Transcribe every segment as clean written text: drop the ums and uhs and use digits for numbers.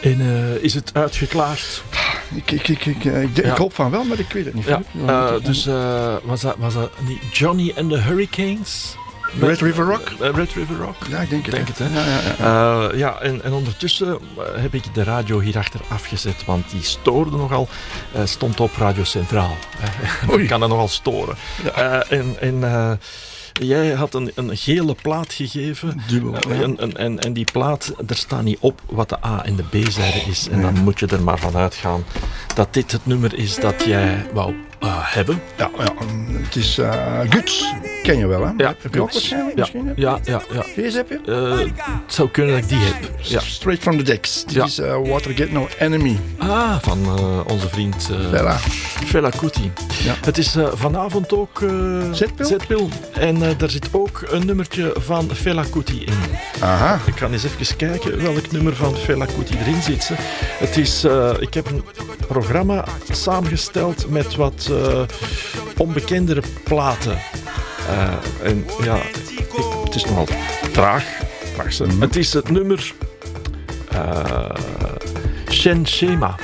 En is het uitgeklaagd? Ik hoop van wel, maar ik weet het niet. Ja, dus was dat niet Johnny and the Hurricanes? Red River Rock? Red River Rock? Ja, ik denk het. Hè? Ja. En ondertussen heb ik de radio hierachter afgezet, want die stoorde nogal. Stond op Radio Centraal. Ik kan dat nogal storen. Ja. Jij had een gele plaat gegeven. Dubbel. En die plaat, er staat niet op wat de A en de B-zijde is. En dan moet je er maar van uitgaan dat dit het nummer is dat jij wou hebben. Ja, het is Guts. Ken je wel, hè? Ja, heb je ook waarschijnlijk? Misschien heb je? Ja. Deze heb je? Het zou kunnen dat ik die heb. Ja. Straight from the decks. Dit is Water Get No Enemy. Van onze vriend Fela Kuti. Ja. Het is vanavond ook Zetpil. En daar zit ook een nummertje van Fela Kuti in. Aha. Ik ga eens even kijken welk nummer van Fela Kuti erin zit. Het is, ik heb een programma samengesteld met wat onbekendere platen. En ja, het is nogal traag. Het is het nummer Shenshema.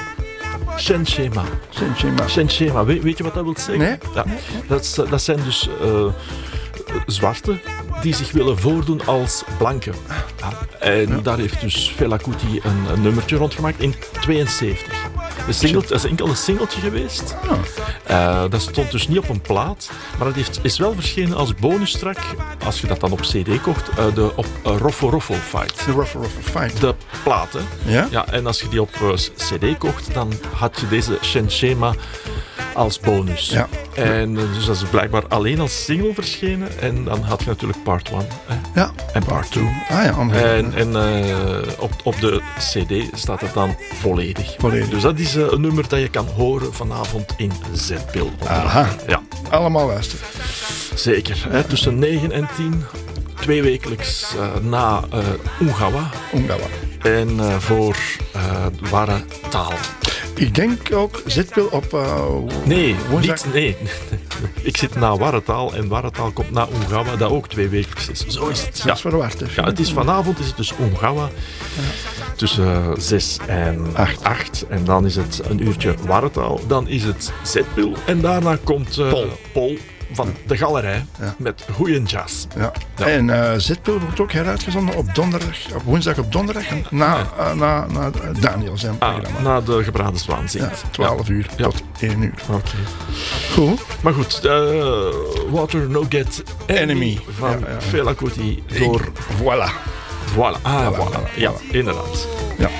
Shenshema. Weet je wat dat wil zeggen? Nee. Ja, dat zijn dus zwarte die zich willen voordoen als blanken. En daar heeft dus Fela Kuti een nummertje rondgemaakt in 72. Dat is enkel een singeltje geweest. Dat stond dus niet op een plaat, maar het is wel verschenen als bonustrack, als je dat dan op CD kocht, op Roffo Roffo Fight. De Roffo Roffo Fight. De plaat, hè? Ja? Ja, en als je die op CD kocht, dan had je deze Shenshema als bonus. Ja. En dus dat is blijkbaar alleen als single verschenen. En dan had je natuurlijk part 1 en part 2. En op de CD staat het dan volledig. Dus dat is een nummer dat je kan horen vanavond in Zetpil. Aha. Ja. Allemaal luisteren. Zeker. Hè, tussen 9 en 10. 2 wekelijks na Ungawa. En voor Ware Taal. Ik denk ook Zetpil op woensdag. Nee. Ik zit na Warretaal en Warretaal komt na Ungawa, dat ook 2 wekelijks is. Zo is het. Dat is verwacht. Ja, het is vanavond is het dus Ungawa. Tussen 6 en 8. En dan is het een uurtje Warretaal. Dan is het Zetpil. En daarna komt Paul van de galerij met goeie jazz. Ja. En Zetpil wordt ook heruitgezonden op woensdag op donderdag na Daniel zijn programma. Na de Gebraden Zwaan zingt. 12 uur tot 1 uur. Okay. Goed. Maar goed, Water No Get Enemy van Fela Kuti door... Voilà. Voilà. Ja, inderdaad. Ja.